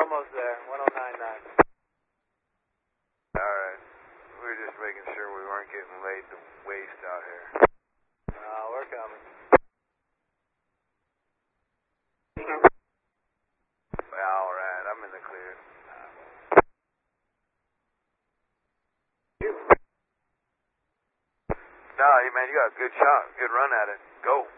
almost there. 1099. Alright. We were just making sure we weren't getting laid to waste out here. We're coming. Alright, I'm in the clear. Nah, man, you got a good shot. Good run at it. Go.